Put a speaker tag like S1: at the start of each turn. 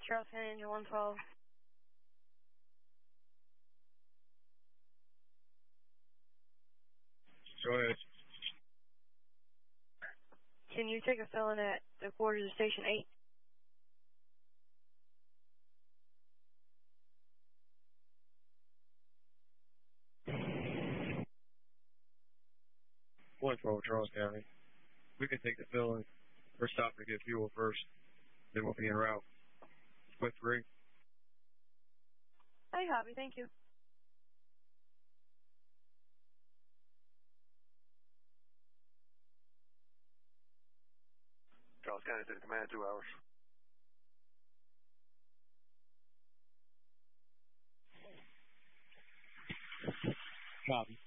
S1: Charles County Engine 112.
S2: Go ahead.
S1: Can you take a fill-in at the quarters of Station 8?
S2: One for Charles County. We can take the fill-in. We're stopping to get fuel first. Then we'll be en route. Split 3.
S1: Hey, copy. Thank you.
S2: Charles County to the command, 2 hours. Copy.